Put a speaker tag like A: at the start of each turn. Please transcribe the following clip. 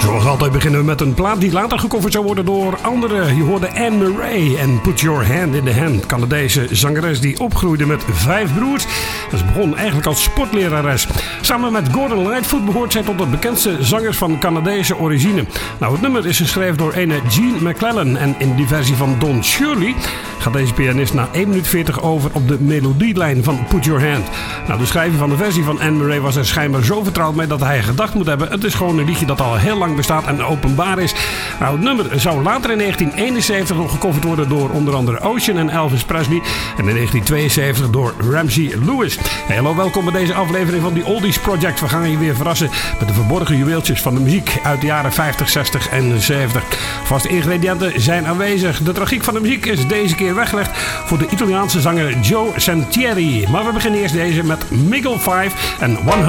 A: Zoals altijd beginnen we met een plaat die later gecoverd zou worden door anderen. Je hoorde Anne Murray en Put Your Hand in the Hand. Canadese zangeres die opgroeide met 5 broers. Ze begon eigenlijk als sportlerares. Samen met Gordon Lightfoot behoort zij tot de bekendste zangers van Canadese origine. Nou, het nummer is geschreven door ene Gene McClellan. En in die versie van Don Shirley gaat deze pianist na 1 minuut 40 over op de melodielijn van Put Your Hand. Nou, de schrijver van de versie van Anne Murray was er schijnbaar zo vertrouwd mee dat hij gedacht moet hebben: het is gewoon een liedje dat al heel lang bestaat en openbaar is. Nou, het nummer zou later in 1971 nog gecoverd worden door onder andere Ocean en Elvis Presley. En in 1972 door Ramsey Lewis. Hey, hallo, welkom bij deze aflevering van The Oldies Project. We gaan je weer verrassen met de verborgen juweeltjes van de muziek uit de jaren 50, 60 en 70. Vaste ingrediënten zijn aanwezig. De tragiek van de muziek is deze keer weggelegd voor de Italiaanse zanger Joe Santieri. Maar we beginnen eerst deze met Miguel 5 en 100